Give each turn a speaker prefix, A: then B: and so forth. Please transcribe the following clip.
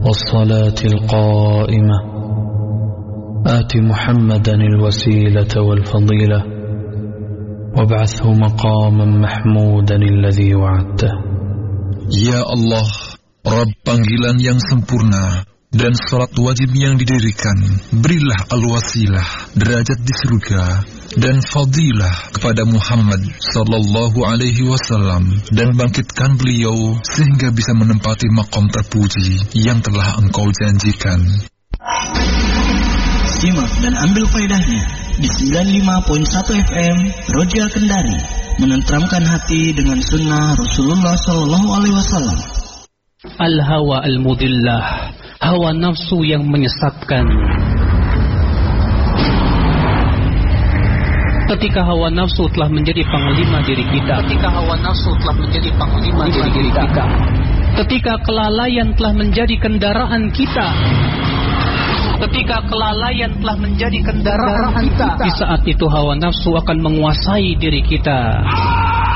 A: والصلاة القائمة آت محمدا الوسيلة والفضيلة وابعثه مقاما محمودا الذي وعدته.
B: Ya Allah, Rabb panggilan yang sempurna dan salat wajib yang didirikan, berilah al-wasilah, derajat di surga, dan fadilah kepada Muhammad sallallahu alaihi wasallam, dan bangkitkan beliau sehingga bisa menempati maqam terpuji yang telah Engkau janjikan.
C: Simak dan ambil faedahnya di 95.1 FM Roja Kendari, menenteramkan hati dengan sunnah Rasulullah sallallahu alaihi wasallam.
D: Al-hawa al-mudillah, hawa nafsu yang menyesatkan. Ketika hawa nafsu telah menjadi panglima diri kita, ketika kelalaian telah menjadi kendaraan kita, di saat itu hawa nafsu akan menguasai diri kita.